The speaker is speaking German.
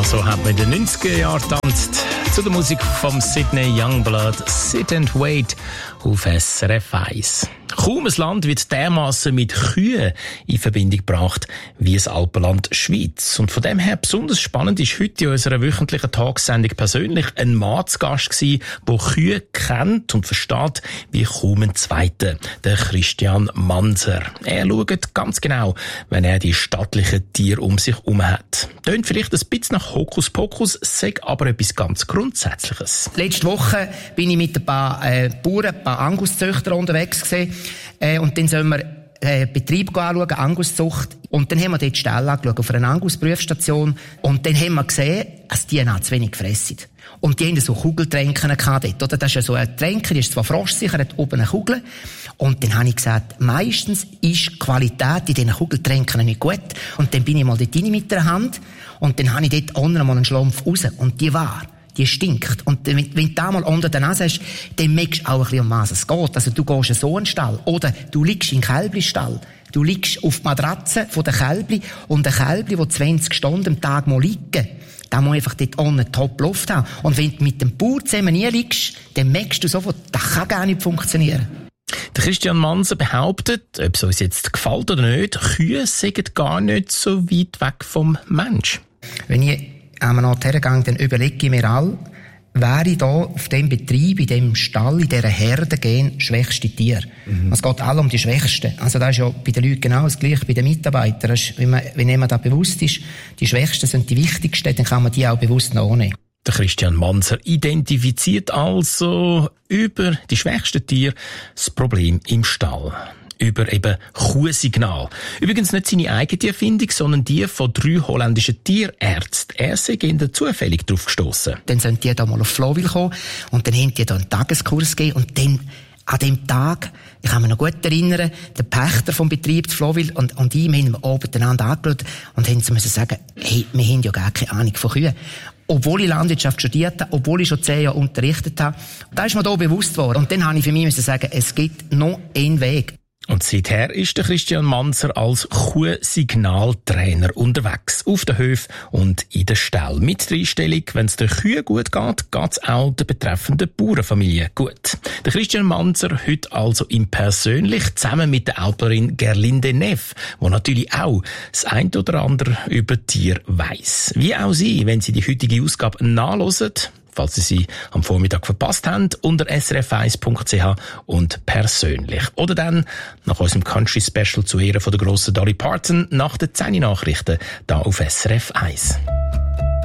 Ja, so hat man in den 90er Jahren getanzt. Zu der Musik von Sydney Youngblood, Sit and Wait auf SRF 1. Kaum ein Land wird dermassen mit Kühen in Verbindung gebracht wie das Alpenland Schweiz. Und von dem her besonders spannend ist heute in unserer wöchentlichen Tagessendung persönlich ein Mann zu Gast gewesen, der Kühe kennt und versteht wie kaum ein Zweiter, der Christian Manser. Er schaut ganz genau, wenn er die stattlichen Tiere um sich herum hat. Tönt vielleicht ein bisschen nach Hokuspokus, sagt aber etwas ganz Grundsätzliches. Letzte Woche bin ich mit ein paar Bauern, ein paar Anguszüchtern unterwegs gewesen. Und dann sollen wir Betrieb anschauen, Anguszucht. Und dann haben wir dort die Ställe angeschaut, auf einer Angus-Prüfstation. Und dann haben wir gesehen, dass die zu wenig gefressen. Und die haben so Kugeltränken gehabt dort, oder? Das ist ja so ein Tränker, die ist zwar frostsicher, hat oben eine Kugel. Und dann habe ich gesagt, meistens ist die Qualität in diesen Kugeltränken nicht gut. Und dann bin ich mal dort rein mit der Hand. Und dann habe ich dort unten mal einen Schlumpf raus. Und die stinkt. Und wenn du da mal unter der Nase hast, dann merkst du auch ein bisschen, um was es geht. Also du gehst in so einen Stall. Oder du liegst in den Kälblichstall. Du liegst auf die Matratze von den Kälbli. Und ein Kälbli, das 20 Stunden am Tag mal liegen, da muss einfach dort unten top Luft haben. Und wenn du mit dem Bauer zusammen nie liegst, dann merkst du sofort, das kann gar nicht funktionieren. Der Christian Manser behauptet, ob es uns jetzt gefällt oder nicht, Kühe sind gar nicht so weit weg vom Mensch. Wenn ich einmal nach hergegangen, dann überlege ich mir all, wäre ich da auf dem Betrieb, in dem Stall, in dieser Herde gehen, schwächste Tier. Es geht alle um die Schwächsten. Also das ist ja bei den Leuten genau das Gleiche, bei den Mitarbeitern. Wenn jemand da bewusst ist, die Schwächsten sind die Wichtigsten, dann kann man die auch bewusst nachnehmen. Der Christian Manser identifiziert also über die schwächsten Tiere das Problem im Stall. Über eben Kuhsignal. Übrigens nicht seine eigene Erfindung, sondern die von 3 holländischen Tierärzten. Er sei zufällig drauf gestossen. Dann sind die da mal auf Flowil gekommen und dann haben die da einen Tageskurs gegeben und dann an dem Tag, ich kann mich noch gut erinnern, der Pächter vom Betrieb zu Flowil und ich, wir haben oben einander angeschaut und haben müssen sagen, hey, wir haben ja gar keine Ahnung von Kühen. Obwohl ich Landwirtschaft studiert habe, obwohl ich schon 10 Jahre unterrichtet habe. Da ist mir da bewusst geworden. Und dann habe ich für mich müssen sagen, es gibt noch einen Weg. Und seither ist der Christian Manser als Kuhsignaltrainer unterwegs, auf den Höfen und in den Ställen. Mit der Einstellung, wenn es den Kühen gut geht, geht es auch der betreffenden Bauernfamilie gut. Der Christian Manser heute also im Persönlich, zusammen mit der Alperin Gerlinde Neff, die natürlich auch das ein oder andere über Tier weiss. Wie auch sie, wenn sie die heutige Ausgabe nachhören, falls Sie am Vormittag verpasst haben, unter srf1.ch und persönlich. Oder dann nach unserem Country Special zu Ehren von der grossen Dolly Parton nach den 10 Nachrichten da auf SRF 1.